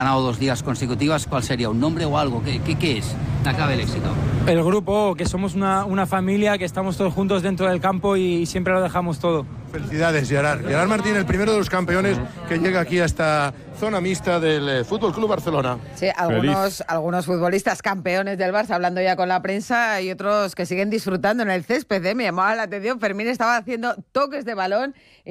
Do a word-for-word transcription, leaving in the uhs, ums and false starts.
ganado dos días consecutivas, ¿cuál sería? ¿Un nombre o algo? ¿Qué, qué, qué es la clave del éxito? El grupo, que somos una, una familia, que estamos todos juntos dentro del campo y siempre lo dejamos todo. Felicidades, Gerard. Gerard Martín, el primero de los campeones que llega aquí a esta zona mixta del eh, Fútbol Club Barcelona. Sí, algunos, algunos futbolistas campeones del Barça hablando ya con la prensa y otros que siguen disfrutando en el césped, ¿eh? Me llamaba la atención, Fermín estaba haciendo toques de balón y